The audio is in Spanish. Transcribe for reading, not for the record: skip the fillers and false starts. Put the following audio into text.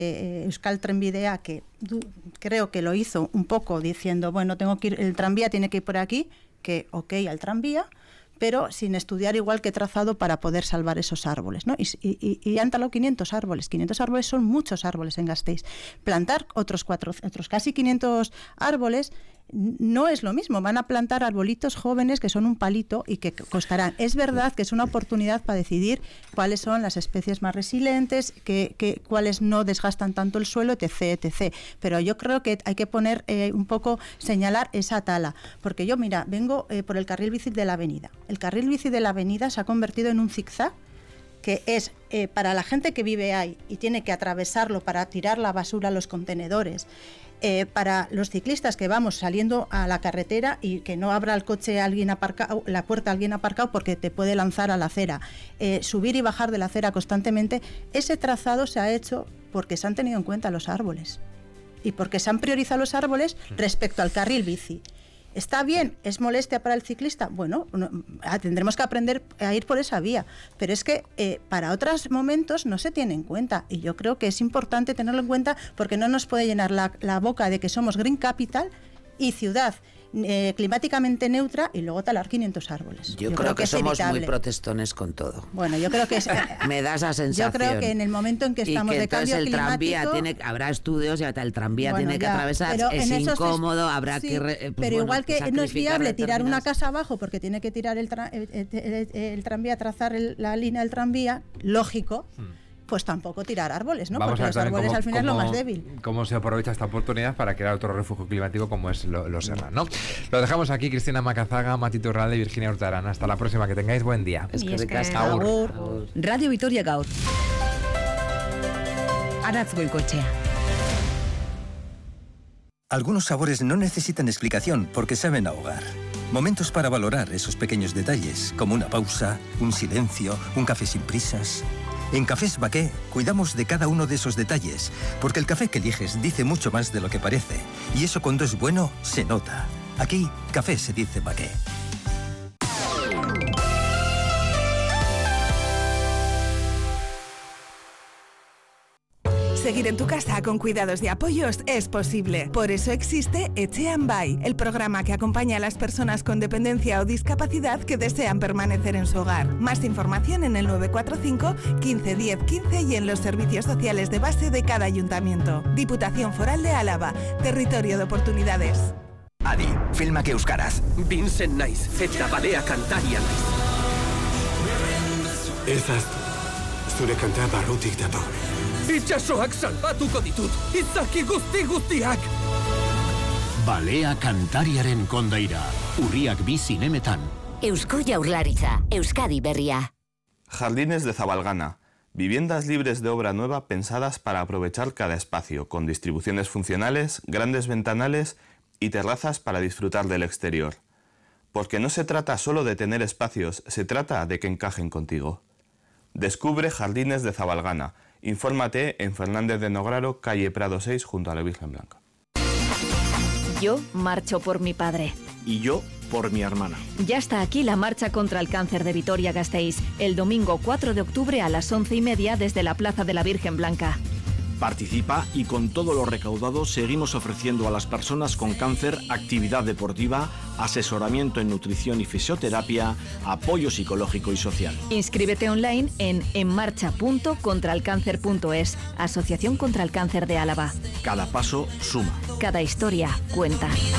Euskal Trenbidea, que creo que lo hizo un poco diciendo, bueno, el tranvía tiene que ir por aquí, que ok al tranvía, pero sin estudiar igual que trazado para poder salvar esos árboles, ¿no? Y han talado 500 árboles. 500 árboles son muchos árboles en Gasteiz. Plantar otros casi 500 árboles no es lo mismo. Van a plantar arbolitos jóvenes que son un palito y que costarán. Es verdad que es una oportunidad para decidir cuáles son las especies más resilientes, cuáles no desgastan tanto el suelo, etc. Pero yo creo que hay que poner señalar esa tala. Porque yo, mira, vengo por el carril bici de la avenida. El carril bici de la avenida se ha convertido en un zigzag que es para la gente que vive ahí y tiene que atravesarlo para tirar la basura a los contenedores, para los ciclistas que vamos saliendo a la carretera y que no abra el coche alguien aparcado, la puerta a alguien aparcado porque te puede lanzar a la acera, subir y bajar de la acera constantemente. Ese trazado se ha hecho porque se han tenido en cuenta los árboles y porque se han priorizado los árboles respecto al carril bici. ¿Está bien? ¿Es molestia para el ciclista? Bueno, tendremos que aprender a ir por esa vía, pero es que para otros momentos no se tiene en cuenta y yo creo que es importante tenerlo en cuenta porque no nos puede llenar la boca de que somos Green Capital y ciudad climáticamente neutra y luego talar 500 árboles. Yo creo que somos evitable. Muy protestones con todo. Bueno, yo creo que me da esa sensación. Yo creo que en el momento en que estamos de cambio climático, habrá estudios y el tranvía tiene que atravesar, es incómodo, habrá que pero igual que no es viable tirar una casa abajo porque tiene que tirar el tranvía, trazar la línea del tranvía, lógico. Pues tampoco tirar árboles, ¿no? Porque los árboles al final es lo más débil. ¿Cómo se aprovecha esta oportunidad para crear otro refugio climático como es los Serra, ¿no? Lo dejamos aquí, Cristina Macazaga, Mati Turralde y Virginia Hurtarán. Hasta la próxima, que tengáis buen día. Agur. Radio Vitoria Gaur. Aratz Goikoetxea. Algunos sabores no necesitan explicación porque saben a hogar. Momentos para valorar esos pequeños detalles, como una pausa, un silencio, un café sin prisas. En Cafés Baqué cuidamos de cada uno de esos detalles, porque el café que eliges dice mucho más de lo que parece. Y eso cuando es bueno, se nota. Aquí, café se dice Baqué. Seguir en tu casa con cuidados y apoyos es posible. Por eso existe Etxean Bai, el programa que acompaña a las personas con dependencia o discapacidad que desean permanecer en su hogar. Más información en el 945 15 10 15 y en los servicios sociales de base de cada ayuntamiento. Diputación Foral de Álava, territorio de oportunidades. Adi, filmak euskaraz. Vincent naiz, eta balea kantaria naiz. Ezaz, zure kantea barrutik dator. Itxasoak salbatuko ditut, izaki guztiak! Balea kantariaren kondaira, urriak 2 zinemetan. Eusko Jaurlaritza, Euskadi berria. Jardines de Zabalgana, viviendas libres de obra nueva pensadas para aprovechar cada espacio, con distribuciones funcionales, grandes ventanales y terrazas para disfrutar del exterior. Porque no se trata solo de tener espacios, se trata de que encajen contigo. Descubre Jardines de Zabalgana. Infórmate en Fernández de Nograro, calle Prado 6, junto a la Virgen Blanca. Yo marcho por mi padre. Y yo por mi hermana. Ya está aquí la marcha contra el cáncer de Vitoria-Gasteiz, el domingo 4 de octubre a las 11:30 desde la Plaza de la Virgen Blanca. Participa y con todo lo recaudado seguimos ofreciendo a las personas con cáncer actividad deportiva, asesoramiento en nutrición y fisioterapia, apoyo psicológico y social. Inscríbete online en enmarcha.contralcáncer.es, Asociación contra el Cáncer de Álava. Cada paso suma. Cada historia cuenta.